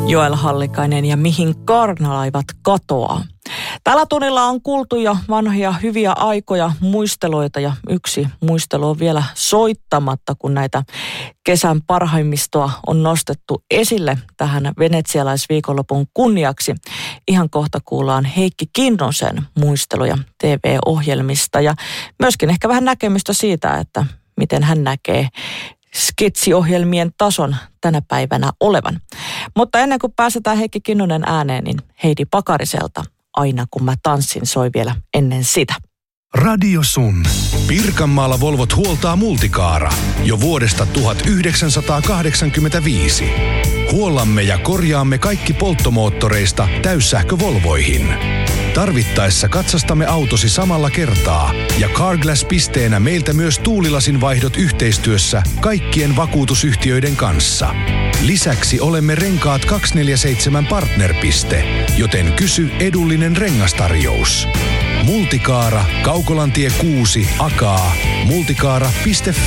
Joel Hallikainen ja Mihin kaarnalaivat katoaa. Tällä tunnilla on kuultu jo vanhoja hyviä aikoja, muisteloita ja yksi muistelu on vielä soittamatta, kun näitä kesän parhaimmistoa on nostettu esille tähän venetsialaisviikonlopun kunniaksi. Ihan kohta kuullaan Heikki Kinnusen muisteluja TV-ohjelmista ja myöskin ehkä vähän näkemystä siitä, että miten hän näkee sketsiohjelmien tason tänä päivänä olevan. Mutta ennen kuin pääsetään Heikki Kinnunen ääneen, niin Heidi Pakariselta Aina kun mä tanssin soi vielä ennen sitä. Radio Sun. Pirkanmaalla Volvot huoltaa Multicaara jo vuodesta 1985. Huollamme ja korjaamme kaikki polttomoottoreista täyssähkövolvoihin. Tarvittaessa katsastamme autosi samalla kertaa ja Carglass-pisteenä meiltä myös tuulilasin vaihdot yhteistyössä kaikkien vakuutusyhtiöiden kanssa. Lisäksi olemme Renkaat 247 partnerpiste, joten kysy edullinen rengastarjous. Multicaara, Kaukolantie 6, Akaa, multicaara.fi.